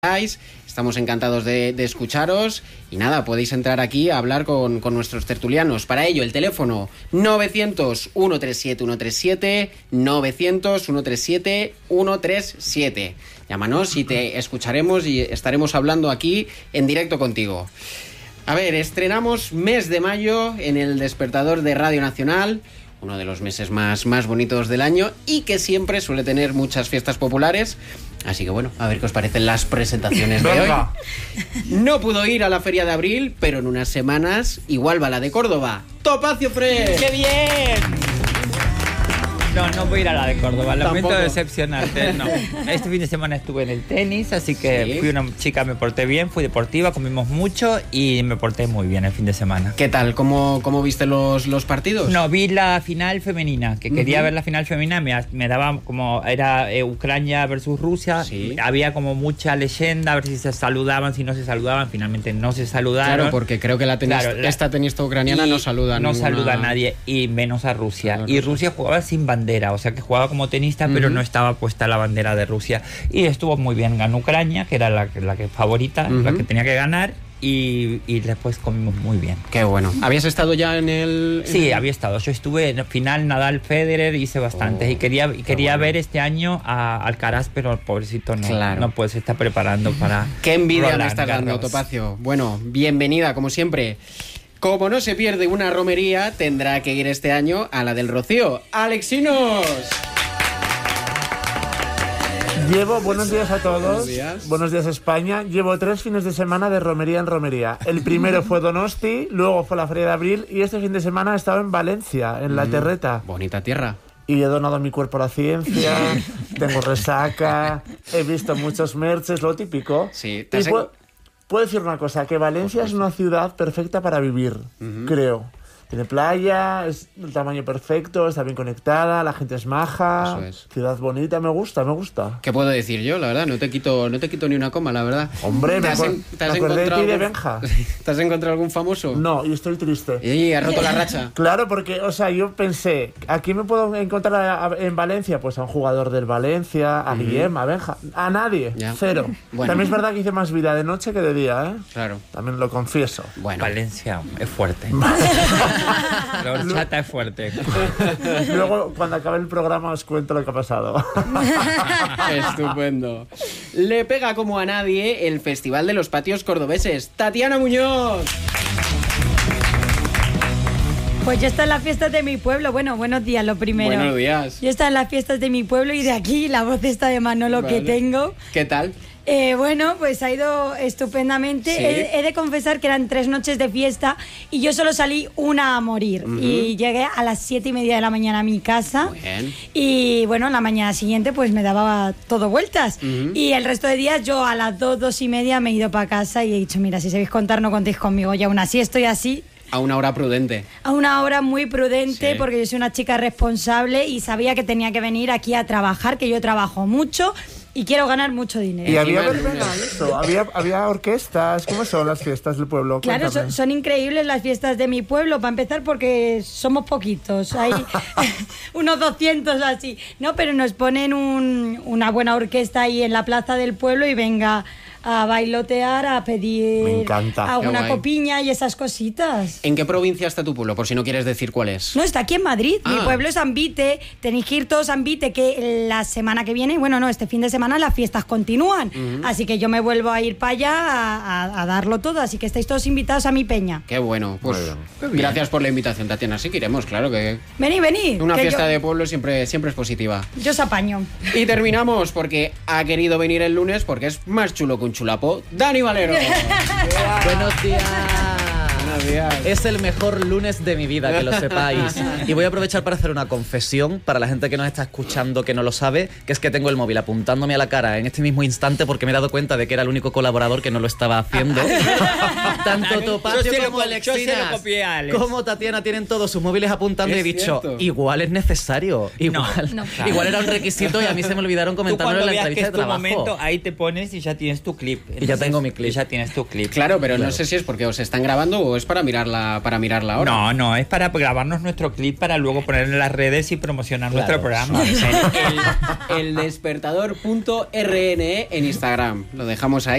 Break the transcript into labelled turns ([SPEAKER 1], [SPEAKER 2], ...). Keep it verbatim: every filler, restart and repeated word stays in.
[SPEAKER 1] Estamos encantados de, de escucharos y nada, podéis entrar aquí a hablar con, con nuestros tertulianos. Para ello, el teléfono novecientos, ciento treinta y siete, ciento treinta y siete, novecientos, ciento treinta y siete, ciento treinta y siete. Llámanos y te escucharemos y estaremos hablando aquí en directo contigo. A ver, estrenamos mes de mayo en el Despertador de Radio Nacional, uno de los meses más, más bonitos del año y que siempre suele tener muchas fiestas populares. Así que bueno, a ver qué os parecen las presentaciones de hoy. No pudo ir a la Feria de Abril, pero en unas semanas igual va la de Córdoba. ¡Topacio Fresh!
[SPEAKER 2] ¡Qué bien! No, no voy a ir a la de Córdoba, lamento decepcionarte, no. Este fin de semana estuve en el tenis, así que ¿sí? Fui una chica, me porté bien, fui deportiva, comimos mucho y me porté muy bien el fin de semana.
[SPEAKER 1] ¿Qué tal? ¿Cómo, cómo viste los, los partidos?
[SPEAKER 2] No, vi la final femenina, que quería uh-huh. ver la final femenina, me, me daba como, era eh, Ucrania versus Rusia, ¿sí? Había como mucha leyenda, a ver si se saludaban, si no se saludaban, finalmente no se saludaron.
[SPEAKER 1] Claro, porque creo que la tenista, claro, la, esta tenista ucraniana no saluda a
[SPEAKER 2] No
[SPEAKER 1] ninguna...
[SPEAKER 2] saluda a nadie, y menos a Rusia. Claro, y Rusia jugaba sin bandera. Bandera, o sea que jugaba como tenista, uh-huh. pero no estaba puesta la bandera de Rusia. Y estuvo muy bien, ganó Ucrania, que era la, la que favorita, uh-huh. la que tenía que ganar, y, y después comimos muy bien.
[SPEAKER 1] Qué bueno. ¿Habías estado ya en el...? En
[SPEAKER 2] sí,
[SPEAKER 1] el...
[SPEAKER 2] había estado. Yo estuve en el final Nadal-Federer, hice bastantes, oh, y quería, y quería bueno. ver este año a Alcaraz, pero el pobrecito no, claro. no puede, se está preparando para...
[SPEAKER 1] Qué envidia me está dando, Topacio. Bueno, bienvenida, como siempre. Como no se pierde una romería, tendrá que ir este año a la del Rocío. ¡Alexinos!
[SPEAKER 3] Llevo, buenos días a todos,
[SPEAKER 1] buenos días.
[SPEAKER 3] buenos días España. Llevo tres fines de semana de romería en romería. El primero fue Donosti, luego fue la Feria de Abril y este fin de semana he estado en Valencia, en La Terreta.
[SPEAKER 1] Bonita tierra.
[SPEAKER 3] Y he donado mi cuerpo a la ciencia, tengo resaca, he visto muchos merches, lo típico.
[SPEAKER 1] Sí,
[SPEAKER 3] te Puedo decir una cosa, que Valencia es una ciudad perfecta para vivir, uh-huh. creo. Tiene playa, es del tamaño perfecto, está bien conectada, la gente es maja, eso es. Ciudad bonita, me gusta, me gusta.
[SPEAKER 1] ¿Qué puedo decir yo? La verdad, no te quito, no te quito ni una coma, la verdad.
[SPEAKER 3] Hombre, me, has, en, ¿te has me acordé de ti de Benja.
[SPEAKER 1] ¿Te has encontrado algún famoso?
[SPEAKER 3] No, y estoy triste.
[SPEAKER 1] Y has roto la racha.
[SPEAKER 3] Claro, porque, o sea, yo pensé, ¿a quién me puedo encontrar a, a, en Valencia? Pues a un jugador del Valencia, a uh-huh. Guillem, a Benja, a nadie, ya. cero. Bueno. También es verdad que hice más vida de noche que de día, ¿eh?
[SPEAKER 1] Claro.
[SPEAKER 3] También lo confieso.
[SPEAKER 2] Bueno. Valencia es fuerte. La horchata es fuerte.
[SPEAKER 3] Luego, cuando acabe el programa, os cuento lo que ha pasado.
[SPEAKER 1] Estupendo. Le pega como a nadie el Festival de los Patios Cordobeses. Tatiana Muñoz.
[SPEAKER 4] Pues yo estoy en las fiestas de mi pueblo. Bueno, buenos días, lo primero.
[SPEAKER 1] Buenos días.
[SPEAKER 4] Yo estoy en las fiestas de mi pueblo y de aquí la voz esta de Manolo vale. que tengo.
[SPEAKER 1] ¿Qué tal?
[SPEAKER 4] Eh, bueno, pues ha ido estupendamente.
[SPEAKER 1] ¿Sí?
[SPEAKER 4] He, he de confesar que eran tres noches de fiesta y yo solo salí una a morir. Uh-huh. Y llegué a las siete y media de la mañana a mi casa.
[SPEAKER 1] Muy bien.
[SPEAKER 4] Y bueno, la mañana siguiente pues me daba todo vueltas. Uh-huh. Y el resto de días yo a las dos, dos y media me he ido para casa y he dicho, mira, si sabéis contar no contéis conmigo. Y aún así estoy así.
[SPEAKER 1] A una hora prudente.
[SPEAKER 4] A una hora muy prudente, sí. porque yo soy una chica responsable y sabía que tenía que venir aquí a trabajar, que yo trabajo mucho y quiero ganar mucho dinero.
[SPEAKER 3] Y había verbena, eso, había, había orquestas. ¿Cómo son las fiestas del pueblo?
[SPEAKER 4] Claro, son, son increíbles las fiestas de mi pueblo, para empezar porque somos poquitos, hay unos doscientos así. No, pero nos ponen un, una buena orquesta ahí en la plaza del pueblo y venga a bailotear, a pedir
[SPEAKER 3] Me encanta.
[SPEAKER 4] alguna copiña y esas cositas.
[SPEAKER 1] ¿En qué provincia está tu pueblo? Por si no quieres decir cuál es.
[SPEAKER 4] No, está aquí en Madrid. Ah. Mi pueblo es Ambite. Tenéis que ir todos a Ambite, que la semana que viene, bueno, no, este fin de semana las fiestas continúan. Uh-huh. Así que yo me vuelvo a ir para allá a, a, a darlo todo. Así que estáis todos invitados a mi peña.
[SPEAKER 1] Qué bueno. Pues bien. Gracias por la invitación, Tatiana. Sí que iremos, claro que...
[SPEAKER 4] Vení, vení.
[SPEAKER 1] Una fiesta
[SPEAKER 4] yo...
[SPEAKER 1] de pueblo siempre, siempre es positiva.
[SPEAKER 4] Yo os apaño.
[SPEAKER 1] Y terminamos porque ha querido venir el lunes porque es más chulo que un chulapo. Dani Valero.
[SPEAKER 5] Buenos días.
[SPEAKER 1] Buenos días.
[SPEAKER 5] Es el mejor lunes de mi vida, que lo sepáis. Y voy a aprovechar para hacer una confesión para la gente que nos está escuchando que no lo sabe, que es que tengo el móvil apuntándome a la cara en este mismo instante porque me he dado cuenta de que era el único colaborador que no lo estaba haciendo. Tanto Topacio como Alexinas como Tatiana tienen todos sus móviles apuntando y he dicho, cierto. igual es necesario. Igual,
[SPEAKER 2] no, no,
[SPEAKER 5] claro. igual era un requisito y a mí se me olvidaron comentarlo en la entrevista de trabajo.
[SPEAKER 2] Momento, ahí te pones y ya tienes tu clip. Entonces,
[SPEAKER 5] y ya tengo mi clip.
[SPEAKER 2] Ya tienes tu clip.
[SPEAKER 1] Claro, pero
[SPEAKER 5] claro.
[SPEAKER 1] no sé si es porque os están grabando o es para mirarla, para mirarla ahora.
[SPEAKER 2] No, no, es para grabarnos nuestro clip para luego ponerlo en las redes y promocionar claro, nuestro programa.
[SPEAKER 1] el, el despertador punto r n e en Instagram. Lo dejamos ahí.